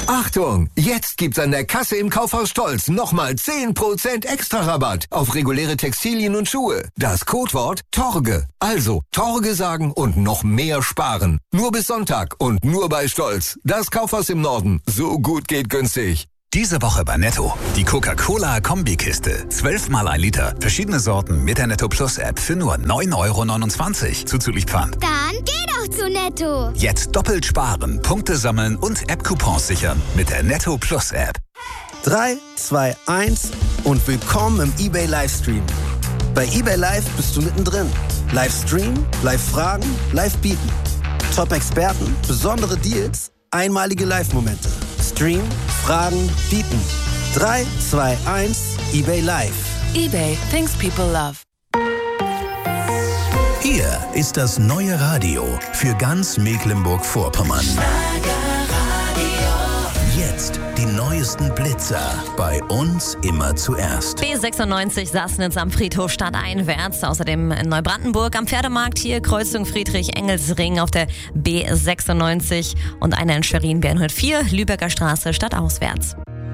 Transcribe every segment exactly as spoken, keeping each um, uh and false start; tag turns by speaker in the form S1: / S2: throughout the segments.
S1: Achtung! Jetzt gibt's an der Kasse im Kaufhaus Stolz nochmal zehn Prozent extra Rabatt auf reguläre Textilien und Schuhe. Das Codewort Torge. Also Torge sagen und noch mehr sparen. Nur bis Sonntag und nur bei Stolz. Das Kaufhaus im Norden. So gut geht günstig.
S2: Diese Woche bei Netto. Die Coca-Cola-Kombikiste. zwölf mal ein Liter. Verschiedene Sorten mit der Netto Plus App für nur neun Euro neunundzwanzig. Zuzüglich Pfand.
S3: Dann geh doch zu Netto.
S2: Jetzt doppelt sparen, Punkte sammeln und App-Coupons sichern mit der Netto Plus App.
S4: drei, zwei, eins und willkommen im eBay Livestream. Bei eBay Live bist du mittendrin. Livestream, Live-Fragen, Live-Bieten. Top-Experten, besondere Deals, einmalige Live-Momente. Stream, Fragen, bieten. drei, zwei, eins, eBay Live.
S5: eBay, things people love.
S6: Hier ist das neue Radio für ganz Mecklenburg-Vorpommern. Jetzt die neuesten Blitzer. Bei uns immer zuerst.
S7: B sechsundneunzig Sassnitz am Friedhof stadteinwärts. Außerdem in Neubrandenburg am Pferdemarkt hier Kreuzung Friedrich-Engelsring auf der B sechsundneunzig. Und eine in Schwerin B hundertvier Lübecker Straße stadtauswärts.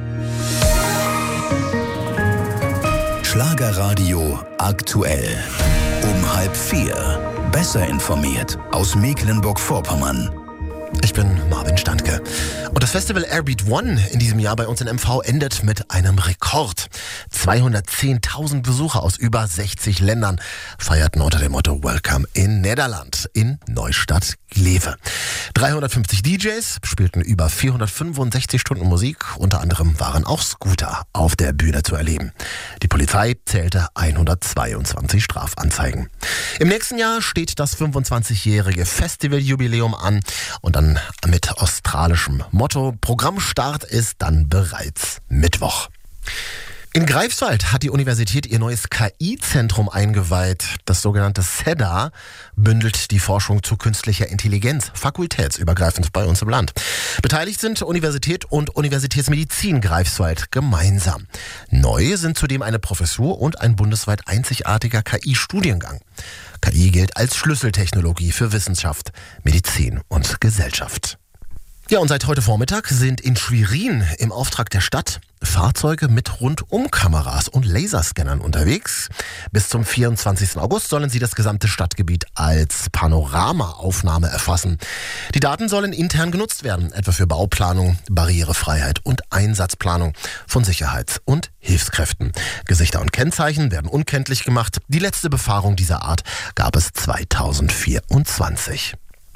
S6: Schlagerradio aktuell. Um halb vier. Besser informiert aus Mecklenburg-Vorpommern.
S8: Ich bin Marvin Standke. Und das Festival Airbeat One in diesem Jahr bei uns in M V endet mit einem Rekord. zweihundertzehntausend Besucher aus über sechzig Ländern feierten unter dem Motto Welcome in Nederland in Neustadt-Glewe. dreihundertfünfzig D Js spielten über vierhundertfünfundsechzig Stunden Musik. Unter anderem waren auch Scooter auf der Bühne zu erleben. Die Polizei zählte hundertzweiundzwanzig Strafanzeigen. Im nächsten Jahr steht das fünfundzwanzigjährige Festivaljubiläum an und dann mit australischem Motto. Programmstart ist dann bereits Mittwoch. In Greifswald hat die Universität ihr neues K I-Zentrum eingeweiht. Das sogenannte C E D A bündelt die Forschung zu künstlicher Intelligenz, fakultätsübergreifend bei uns im Land. Beteiligt sind Universität und Universitätsmedizin Greifswald gemeinsam. Neu sind zudem eine Professur und ein bundesweit einzigartiger K I-Studiengang. K I gilt als Schlüsseltechnologie für Wissenschaft, Medizin und Gesellschaft. Ja, und seit heute Vormittag sind in Schwerin im Auftrag der Stadt Fahrzeuge mit Rundumkameras und Laserscannern unterwegs. Bis zum vierundzwanzigsten August sollen sie das gesamte Stadtgebiet als Panoramaaufnahme erfassen. Die Daten sollen intern genutzt werden, etwa für Bauplanung, Barrierefreiheit und Einsatzplanung von Sicherheits- und Hilfskräften. Gesichter und Kennzeichen werden unkenntlich gemacht. Die letzte Befahrung dieser Art gab es zweitausendvierundzwanzig.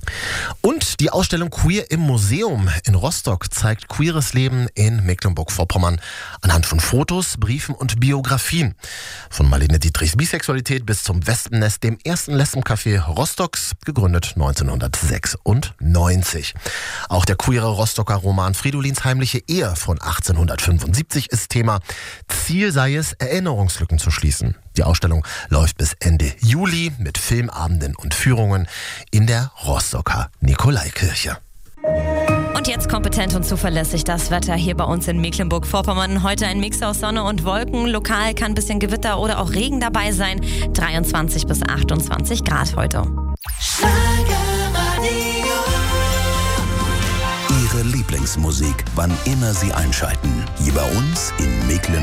S8: Und die Ausstellung Queer im Museum in Rostock zeigt queeres Leben in Mecklenburg-Vorpommern anhand von Fotos, Briefen und Biografien. Von Marlene Dietrichs Bisexualität bis zum Wespennest, dem ersten Lesbencafé Rostocks, gegründet neunzehnhundertsechsundneunzig. Auch der queere Rostocker Roman Fridolins heimliche Ehe von achtzehnhundertfünfundsiebzig ist Thema. Ziel sei es, Erinnerungslücken zu schließen. Die Ausstellung läuft bis Ende Juli mit Filmabenden und Führungen in der Rostocker Nikolaikirche.
S7: Und jetzt kompetent und zuverlässig das Wetter hier bei uns in Mecklenburg-Vorpommern. Heute ein Mix aus Sonne und Wolken. Lokal kann ein bisschen Gewitter oder auch Regen dabei sein. dreiundzwanzig bis achtundzwanzig Grad heute.
S6: Ihre Lieblingsmusik, wann immer Sie einschalten. Hier bei uns in Mecklenburg.